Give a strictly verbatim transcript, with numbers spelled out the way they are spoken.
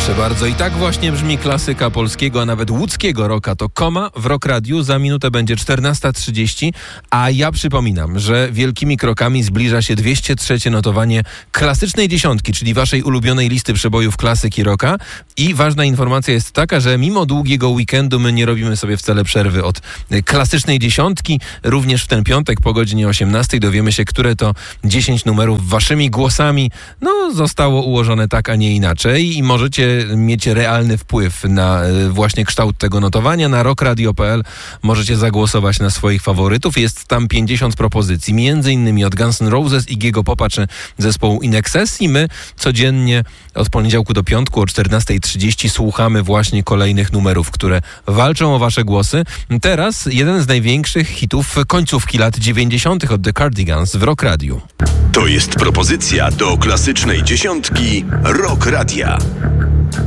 Proszę bardzo, i tak właśnie brzmi klasyka polskiego, a nawet łódzkiego rocka. To Koma w Rock Radiu. Za minutę będzie czternasta trzydzieści, a ja przypominam, że wielkimi krokami zbliża się dwieście trzecie notowanie klasycznej dziesiątki, czyli waszej ulubionej listy przebojów klasyki rocka. I ważna informacja jest taka, że mimo długiego weekendu my nie robimy sobie wcale przerwy od klasycznej dziesiątki. Również w ten piątek po godzinie osiemnastej dowiemy się, które to dziesięć numerów waszymi głosami no, zostało ułożone tak, a nie inaczej. I możecie mieć realny wpływ na właśnie kształt tego notowania. Na rock radio kropka p l możecie zagłosować na swoich faworytów. Jest tam pięćdziesiąt propozycji, między innymi od Guns N' Roses, Iggy'ego Popa czy zespołu In Excess. I my codziennie od poniedziałku do piątku o czternasta trzydzieści słuchamy właśnie kolejnych numerów, które walczą o wasze głosy. Teraz jeden z największych hitów końcówki lat dziewięćdziesiątych od The Cardigans w Rock Radiu. To jest propozycja do klasycznej dziesiątki Rock Radia.